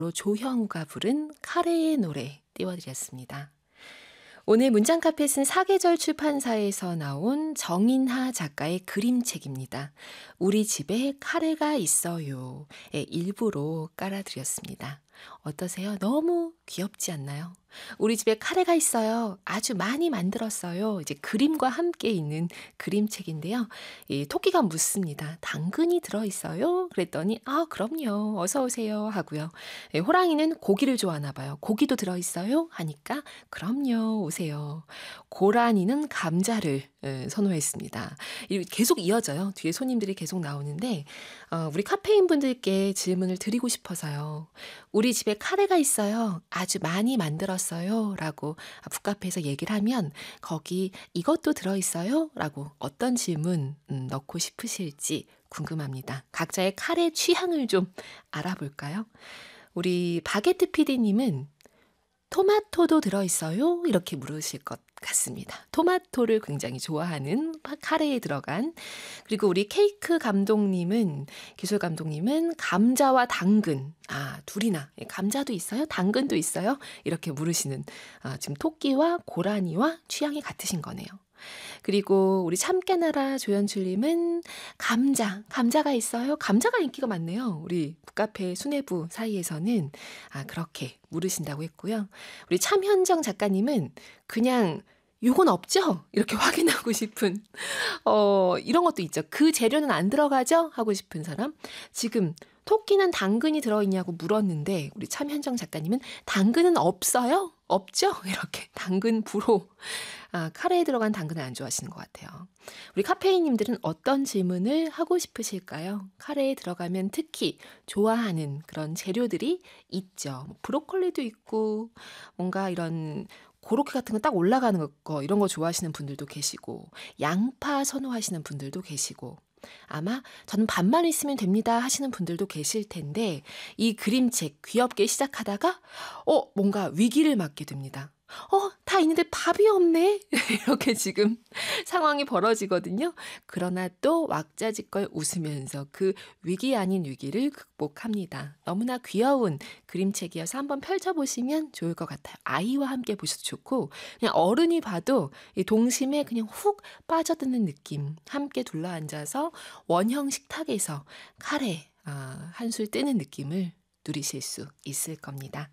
조형우가 부른 카레의 노래 띄워드렸습니다. 오늘 문장카페 쓴 사계절 출판사에서 나온 정인하 작가의 그림책입니다. 우리 집에 카레가 있어요의 일부로 깔아드렸습니다. 어떠세요? 너무 귀엽지 않나요? 우리 집에 카레가 있어요. 아주 많이 만들었어요. 이제 그림과 함께 있는 그림책인데요. 이 토끼가 묻습니다. 당근이 들어있어요? 그랬더니 그럼요. 어서 오세요 하고요. 호랑이는 고기를 좋아하나 봐요. 고기도 들어있어요? 하니까 그럼요. 오세요. 고라니는 감자를 선호했습니다. 계속 이어져요. 뒤에 손님들이 계속 나오는데 우리 카페인 분들께 질문을 드리고 싶어서요. 우리 집에 카레가 있어요. 아주 많이 만들었어요. 라고 북카페에서 얘기를 하면 거기 이것도 들어있어요? 라고 어떤 질문 넣고 싶으실지 궁금합니다. 각자의 카레 취향을 좀 알아볼까요? 우리 바게트 PD님은 토마토도 들어있어요? 이렇게 물으실 것 같습니다. 토마토를 굉장히 좋아하는 카레에 들어간. 그리고 우리 케이크 감독님은, 기술 감독님은 감자와 당근. 둘이나. 감자도 있어요? 당근도 있어요? 이렇게 물으시는, 지금 토끼와 고라니와 취향이 같으신 거네요. 그리고 우리 참깨나라 조연출님은 감자가 있어요? 감자가 인기가 많네요. 우리 북카페 수뇌부 사이에서는 그렇게 물으신다고 했고요. 우리 참현정 작가님은 그냥 요건 없죠? 이렇게 확인하고 싶은 이런 것도 있죠. 그 재료는 안 들어가죠? 하고 싶은 사람. 지금 토끼는 당근이 들어있냐고 물었는데 우리 참현정 작가님은 당근은 없어요? 없죠? 이렇게 당근 불호. 카레에 들어간 당근을 안 좋아하시는 것 같아요. 우리 카페인님들은 어떤 질문을 하고 싶으실까요? 카레에 들어가면 특히 좋아하는 그런 재료들이 있죠. 브로콜리도 있고 뭔가 이런 고로케 같은 거 딱 올라가는 거 이런 거 좋아하시는 분들도 계시고 양파 선호하시는 분들도 계시고 아마 저는 밥만 있으면 됩니다 하시는 분들도 계실 텐데 이 그림책 귀엽게 시작하다가 뭔가 위기를 맞게 됩니다. 다 있는데 밥이 없네? 이렇게 지금 상황이 벌어지거든요. 그러나 또 왁자지껄 웃으면서 그 위기 아닌 위기를 극복합니다. 너무나 귀여운 그림책이어서 한번 펼쳐보시면 좋을 것 같아요. 아이와 함께 보셔도 좋고 그냥 어른이 봐도 이 동심에 그냥 훅 빠져드는 느낌. 함께 둘러앉아서 원형 식탁에서 카레 한술 뜨는 느낌을 누리실 수 있을 겁니다.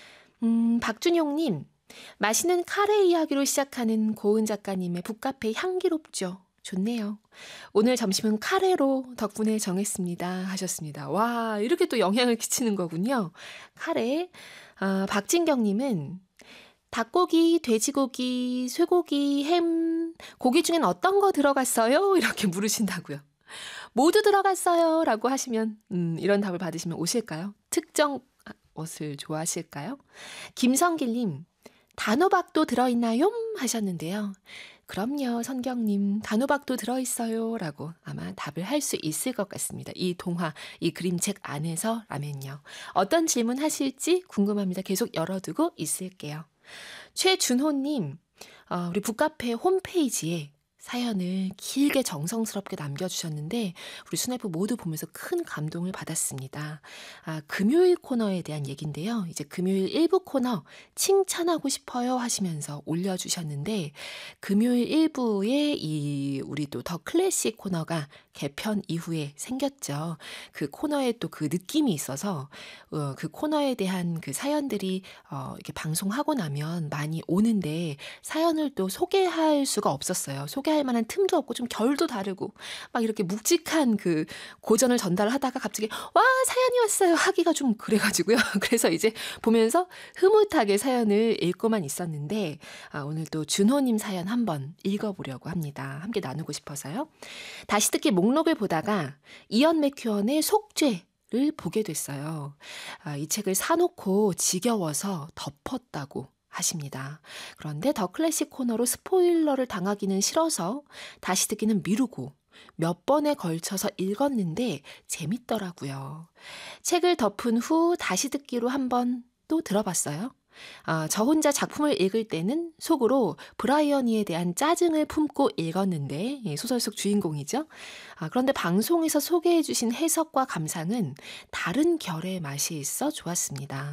박준용님. 맛있는 카레 이야기로 시작하는 고은 작가님의 북카페 향기롭죠. 좋네요. 오늘 점심은 카레로 덕분에 정했습니다. 하셨습니다. 와, 이렇게 또 영향을 끼치는 거군요. 카레. 박진경님은 닭고기, 돼지고기, 쇠고기, 햄, 고기 중엔 어떤 거 들어갔어요? 이렇게 물으신다고요. 모두 들어갔어요. 라고 하시면 이런 답을 받으시면 오실까요? 특정 것을 좋아하실까요? 김성길님. 단호박도 들어있나요? 하셨는데요. 그럼요, 선경님. 단호박도 들어있어요. 라고 아마 답을 할 수 있을 것 같습니다. 이 동화, 이 그림책 안에서라면요. 어떤 질문 하실지 궁금합니다. 계속 열어두고 있을게요. 최준호님, 우리 북카페 홈페이지에 사연을 길게 정성스럽게 남겨주셨는데 우리 수뇌부 모두 보면서 큰 감동을 받았습니다. 금요일 코너에 대한 얘기인데요. 이제 금요일 1부 코너 칭찬하고 싶어요 하시면서 올려주셨는데 금요일 1부에 우리 또 더 클래식 코너가 개편 이후에 생겼죠. 그 코너에 또 그 느낌이 있어서 그 코너에 대한 그 사연들이 이렇게 방송하고 나면 많이 오는데 사연을 또 소개할 수가 없었어요. 소개할 만한 틈도 없고 좀 결도 다르고 막 이렇게 묵직한 그 고전을 전달하다가 갑자기 와 사연이 왔어요 하기가 좀 그래가지고요. 그래서 이제 보면서 흐뭇하게 사연을 읽고만 있었는데 오늘 또 준호님 사연 한번 읽어보려고 합니다. 함께 나누고 싶어서요. 다시 듣기 목록을 보다가 이언 맥큐언의 속죄를 보게 됐어요. 이 책을 사놓고 지겨워서 덮었다고 하십니다. 그런데 더 클래식 코너로 스포일러를 당하기는 싫어서 다시 듣기는 미루고 몇 번에 걸쳐서 읽었는데 재밌더라고요. 책을 덮은 후 다시 듣기로 한번 또 들어봤어요. 저 혼자 작품을 읽을 때는 속으로 브라이언이에 대한 짜증을 품고 읽었는데 소설 속 주인공이죠. 그런데 방송에서 소개해 주신 해석과 감상은 다른 결의 맛이 있어 좋았습니다.